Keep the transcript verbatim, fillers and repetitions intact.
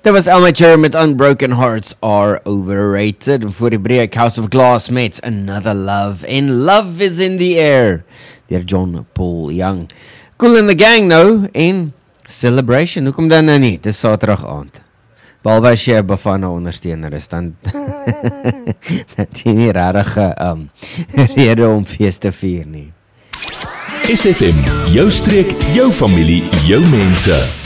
Dit was Amateur met Unbroken Hearts Are Overrated. Voor die breek, House of Glass met Another Love. And Love is in the Air. Deur John Paul Young. Cool in the Gang nou. En Celebration. Hoekom dan nou nie? Dis Saterdag aand. Behalwe as jy 'n Bafana ondersteuner is, dan dat jy nie regtig um, rede om fees te vier nie. S F M, jou streek, jou familie, jou mense.